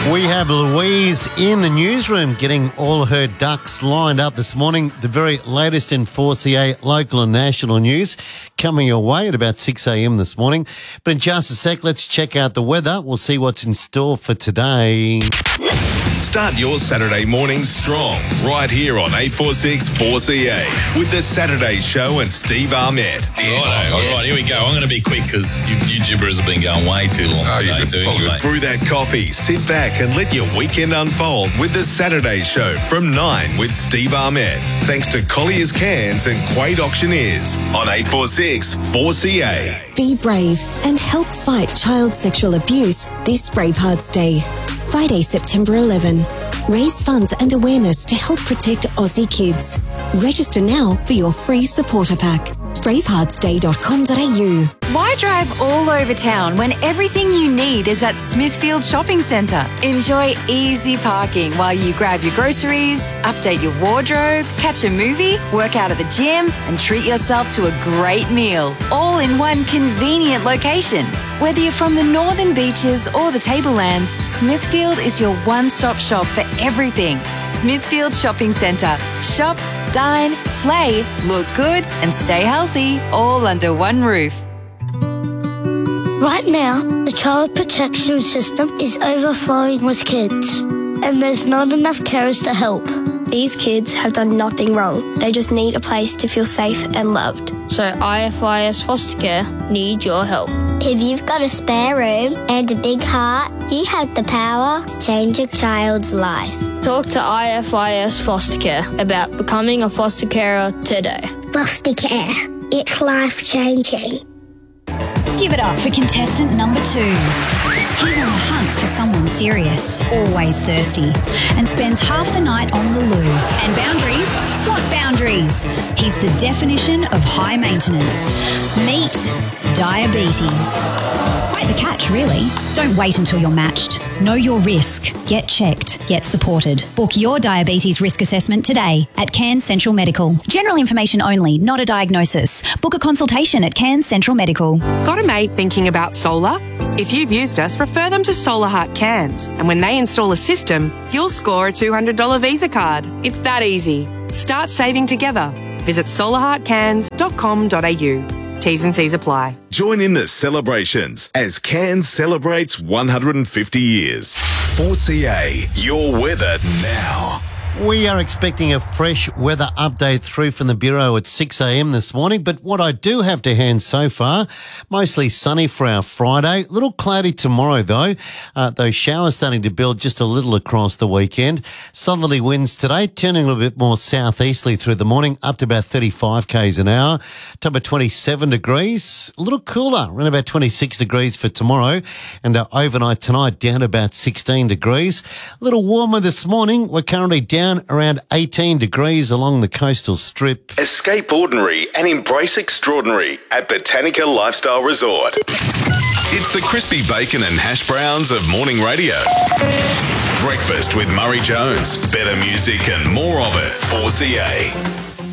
We have Louise in the newsroom getting all her ducks lined up this morning. The very latest in 4CA local and national news coming your way at about 6 a.m. this morning. But in just a sec, let's check out the weather. We'll see what's in store for today. Start your Saturday morning strong right here on 846 4CA with the Saturday Show and Steve Ahmed. All right, here we go. I'm going to be quick because you gibberers have been going way too long today too. Anyway. Brew that coffee, sit back and let your weekend unfold with the Saturday Show from 9 with Steve Ahmed. Thanks to Collier's Cans and Quade Auctioneers on 846 4CA. Be brave and help fight child sexual abuse this Bravehearts Day. Friday, September 11. Raise funds and awareness to help protect Aussie kids. Register now for your free supporter pack. braveheartsday.com.au. Why drive all over town when everything you need is at Smithfield Shopping Centre? Enjoy easy parking while you grab your groceries, update your wardrobe, catch a movie, work out at the gym, and treat yourself to a great meal, all in one convenient location. Whether you're from the Northern Beaches or the Tablelands, Smithfield is your one-stop shop for everything. Smithfield Shopping Centre. Shop, dine, play, look good, and stay healthy, all under one roof. Right now, the child protection system is overflowing with kids, and there's not enough carers to help. These kids have done nothing wrong. They just need a place to feel safe and loved. So IFIS Foster Care need your help. If you've got a spare room and a big heart, you have the power to change a child's life. Talk to IFIS Foster Care about becoming a foster carer today. Foster care, it's life-changing. Give it up for contestant number 2. He's on the hunt for someone serious, always thirsty, and spends half the night on the loo. And boundaries? What boundaries? He's the definition of high maintenance. Meet diabetes. Quite the catch, really. Don't wait until you're matched. Know your risk. Get checked. Get supported. Book your diabetes risk assessment today at Cairns Central Medical. General information only, not a diagnosis. Book a consultation at Cairns Central Medical. Got a mate thinking about solar? If you've used us, refer them to Solar Heart Cairns. And when they install a system, you'll score a $200 Visa card. It's that easy. Start saving together. Visit solarheartcairns.com.au. T's and C's apply. Join in the celebrations as Cairns celebrates 150 years. 4CA, your weather now. We are expecting a fresh weather update through from the Bureau at 6 a.m. this morning, but what I do have to hand so far, mostly sunny for our Friday. A little cloudy tomorrow, though. Those showers starting to build just a little across the weekend. Southerly winds today, turning a little bit more southeasterly through the morning, up to about 35 k's an hour. Top of 27 degrees. A little cooler, around about 26 degrees for tomorrow. And overnight tonight, down to about 16 degrees. A little warmer this morning. We're currently down around 18 degrees along the coastal strip. Escape ordinary and embrace extraordinary at Botanica Lifestyle Resort. It's the crispy bacon and hash browns of morning radio. Breakfast with Murray Jones. Better music and more of it. 4CA.